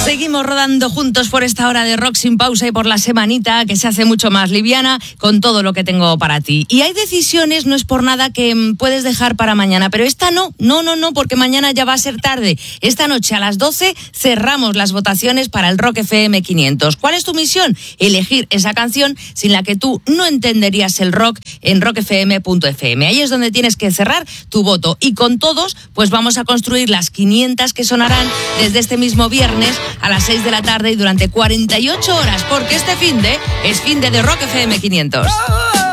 Seguimos rodando juntos por esta hora de Rock sin pausa y por la semanita que se hace mucho más liviana con todo lo que tengo para ti. Y hay decisiones, no es por nada, que puedes dejar para mañana, pero esta no, porque mañana ya va a ser tarde. Esta noche a las 12 cerramos las votaciones para el Rock FM 500. ¿Cuál es tu misión? Elegir esa canción sin la que tú no entenderías el rock en rockfm.fm. Ahí es donde tienes que cerrar tu voto. Y con todos, pues vamos a construir las 500 que sonarán desde este mismo viernes a las 6 de la tarde y durante 48 horas, porque este finde es finde de Rock FM 500.